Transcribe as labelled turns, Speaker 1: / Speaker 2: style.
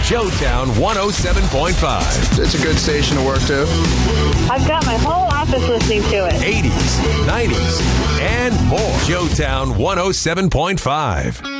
Speaker 1: Showtown 107.5.
Speaker 2: It's a good station to work to.
Speaker 3: I've got my whole office listening to it.
Speaker 1: 80s, 90s, and more. Showtown 107.5.